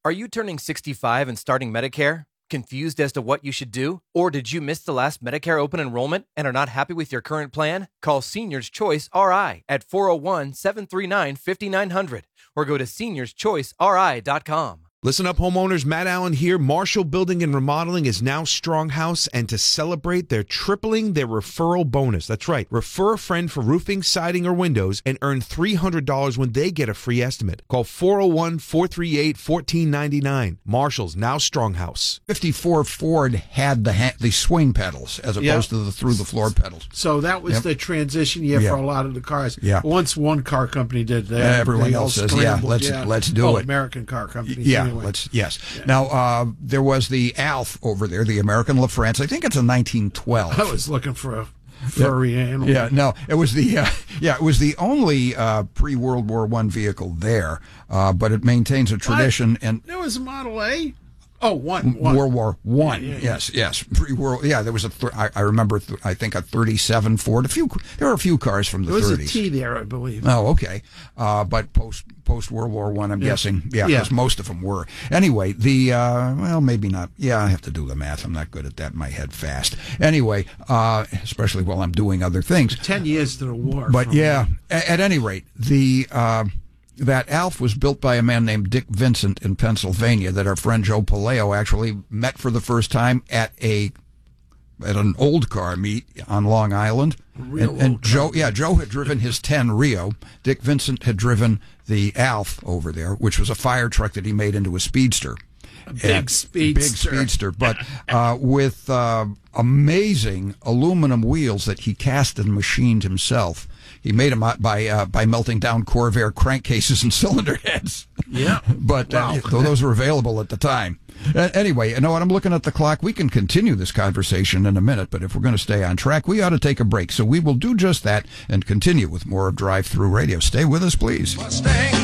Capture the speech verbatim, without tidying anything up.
Are you turning sixty-five and starting Medicare? Confused as to what you should do? Or did you miss the last Medicare open enrollment and are not happy with your current plan? Call Seniors Choice R I at four oh one, seven three nine, five nine zero zero or go to seniors choice r i dot com. Listen up, homeowners. Matt Allen here. Marshall Building and Remodeling is now Stronghouse, and to celebrate, they're tripling their referral bonus. That's right. Refer a friend for roofing, siding, or windows and earn three hundred dollars when they get a free estimate. Call four oh one, four three eight, one four nine nine. Marshall's now Stronghouse. fifty-four Ford had the ha- the swing pedals as opposed Yep. to the through-the-floor pedals. So that was Yep. the transition year Yeah. for a lot of the cars. Yeah. Once one car company did that, Uh, everyone they all else says, yeah, scrambled. let's- let's do oh, it. American car companies. Yeah, anyway. let's yes. Now uh, there was the Alf over there, the American LaFrance. I think it's a nineteen twelve. I was looking for a furry animal. Yeah, no, it was the uh, yeah, it was the only uh, pre-World War One vehicle there, uh, but it maintains a tradition. What? And There was a Model A. Oh, one. one. World War One. Yeah, yeah, yeah. Yes, yes, pre-world. Yeah, there was a. Th- I, I remember. Th- I think a thirty-seven Ford. A few. There were a few cars from the There was thirties. a T there, I believe. Oh, okay. Uh, but post post World War One, I'm Yeah. guessing. Yeah, Yeah. because most of them were. Anyway, the uh, well, maybe not. Yeah, I have to do the math. I'm not good at that in my head fast. Anyway, uh, especially while I'm doing other things. Ten years to the war. But from- yeah, at, at any rate, the uh, that Alf was built by a man named Dick Vincent in Pennsylvania. That our friend Joe Paleo actually met for the first time at a at an old car meet on Long Island. Real and and old Joe, car. yeah, Joe had driven his ten Rio. Dick Vincent had driven the Alf over there, which was a fire truck that he made into a speedster. A big And- speedster. Big speedster, but uh, with uh, amazing aluminum wheels that he cast and machined himself. He made them out by uh, by melting down Corvair crankcases and cylinder heads. Yeah. but uh, Wow. though those were available at the time. Uh, anyway, you know what? I'm looking at the clock. We can continue this conversation in a minute, but if we're going to stay on track, we ought to take a break. So we will do just that and continue with more of Drive Through Radio. Stay with us, please. Mustang.